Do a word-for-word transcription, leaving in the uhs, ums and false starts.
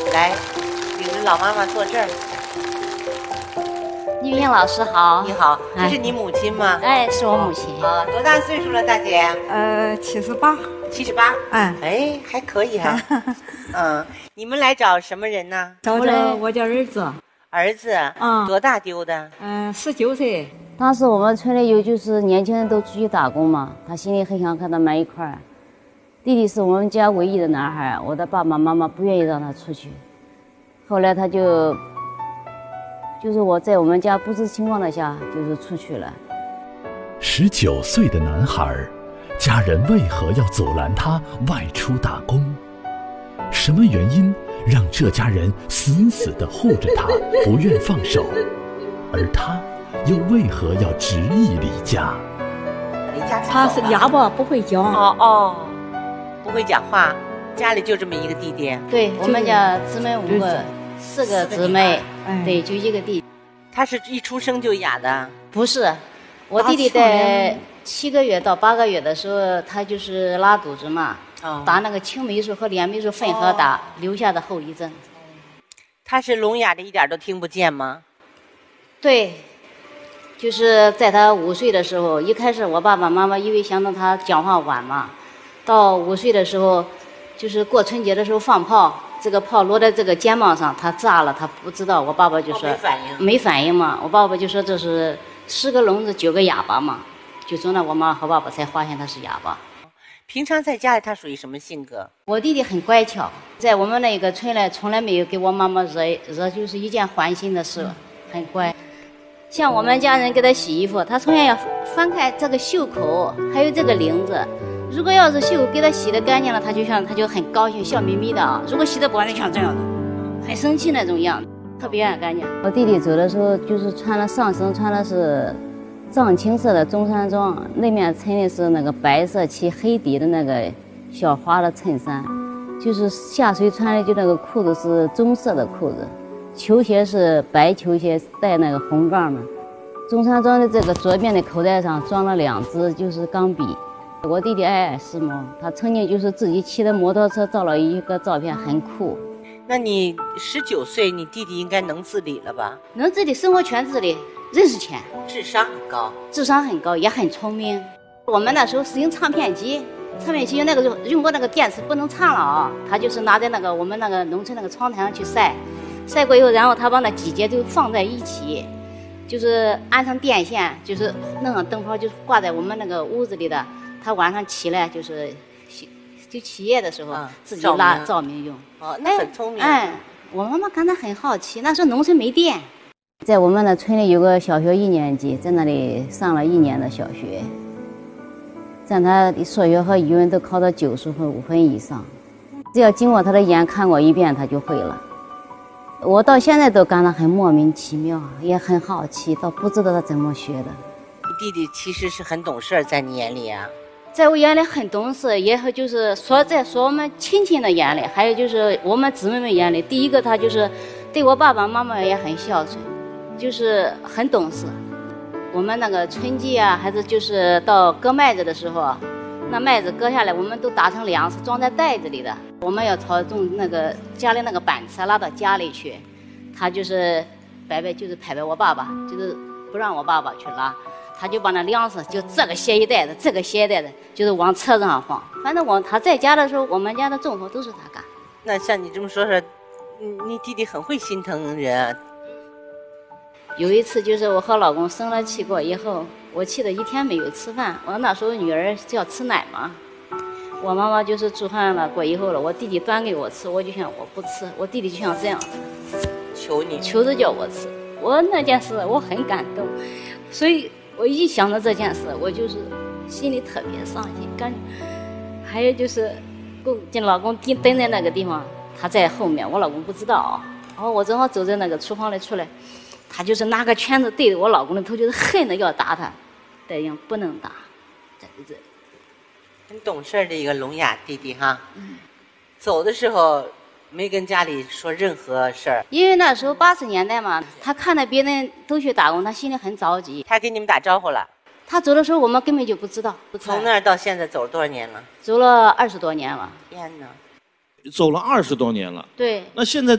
来，领着老妈妈坐这儿。 玉英老师好。 你好，这是你母亲吗？ 哎，是我母亲。 啊，多大岁数了，大姐？ 呃，七十八。 七十八。 哎， 哎，还可以哈。嗯，你们来找什么人呢？ 找找我家儿子。 儿子。 嗯。 多大丢的？ 嗯，十九岁。 当时我们村里有就是年轻人都出去打工嘛，他心里很想和他们一块儿。弟弟是我们家唯一的男孩，我的爸爸妈妈不愿意让他出去。后来他就，就是我在我们家不知情况的下，就是出去了。 十九岁的男孩，家人为何要阻拦他外出打工？什么原因让这家人死死地护着他，不愿放手？而他又为何要执意离家？ 离家出走他是哑巴，不会讲。 哦哦，不会讲话。家里就这么一个弟弟。 对，我们家姊妹五个，四个姊妹，对，就一个弟弟。 他是一出生就哑的？ 不是，我弟弟在七个月到八个月的时候，他就是拉肚子嘛，哦、打那个青霉素和链霉素混合打，哦、留下的后遗症。 他是聋哑的，一点都听不见吗？ 对，就是在他五岁的时候，一开始我爸爸妈妈因为想到他讲话晚嘛，到五岁的时候，就是过春节的时候放炮，这个炮落在这个肩膀上，他炸了，他不知道。我爸爸就说、 哦、没反应， 没反应嘛。我爸爸就说这是十个聋子九个哑巴嘛，就从那我妈和爸爸才发现他是哑巴。 平常在家里他属于什么性格？ 我弟弟很乖巧，在我们那个村里从来没有给我妈妈惹惹就是一件烦心的事，很乖。像我们家人给他洗衣服，他从小要翻开这个袖口，还有这个领子。如果要是袖给他洗得干净了，他就像他就很高兴，笑眯眯的啊。如果洗得不干净，像这样的，很生气那种样子，特别爱干净。我弟弟走的时候，就是穿了上身穿的是藏青色的中山装，那面衬的是那个白色漆黑底的那个小花的衬衫，就是下水穿的就那个裤子是棕色的裤子。球鞋是白球鞋，带那个红杠的。中山装的这个左边的口袋上装了两支就是钢笔。我弟弟爱爱时髦，他曾经就是自己骑的摩托车照了一个照片，很酷。 那你十九岁，你弟弟应该能自理了吧？ 能自理，生活全自理，认识全， 智商很高， 智商很高，也很聪明。我们那时候使用唱片机，唱片机用那个用过那个电池不能唱了啊，他就是拿在那个我们那个农村那个窗台上去晒。晒过以后，然后他把那几节都放在一起，就是安上电线，就是弄上灯泡，就挂在我们那个屋子里的。他晚上起来就是就起夜的时候、啊、自己拉照明用。 哦，那很聪明。 哎，我妈妈感到很好奇，那时候农村没电，在我们的村里有个小学一年级，在那里上了一年的小学，在他数学和语文都考到九十分五分以上，只要经过他的眼看过一遍，他就会了。我到现在都感到很莫名其妙，也很好奇，倒不知道他怎么学的。 你弟弟其实是很懂事，在你眼里啊？ 在我眼里很懂事，也就是说在说我们亲戚的眼里，还有就是我们姊妹们眼里，第一个他就是对我爸爸妈妈也很孝顺，就是很懂事。我们那个春季啊，还是就是到割麦子的时候，那麦子割下来，我们都打成粮食，装在袋子里的。我们要操纵那个家里那个板车拉到家里去，他就是白白就是拍拍我爸爸，就是不让我爸爸去拉，他就把那粮食就这个卸一袋子，这个卸一袋子，就是往车子上放。反正我他在家的时候，我们家的重活都是他干。 那像你这么说说，你弟弟很会心疼人啊。 有一次就是我和老公生了气过以后，我气得一天没有吃饭。我那时候女儿就要吃奶嘛，我妈妈就是煮饭了过以后了，我弟弟端给我吃，我就想我不吃，我弟弟就像这样求你， 求着叫我吃。我那件事我很感动，所以我一想到这件事，我就是心里特别伤心。感觉还有就是公见老公蹲蹲在那个地方，他在后面，我老公不知道啊。然后我正好走在那个厨房里出来，他就是拿个拳子对着我老公的头，就是恨得要打他，但样不能打，在这里。 很懂事的一个聋哑弟弟哈。嗯。走的时候没跟家里说任何事儿， 因为那时候八十年代嘛，他看到别人都去打工，他心里很着急。 他给你们打招呼了？ 他走的时候我们根本就不知道。 从那儿到现在走了多少年了？ 走了二十多年了。 天哪！ 走了二十多年了。 对。 那现在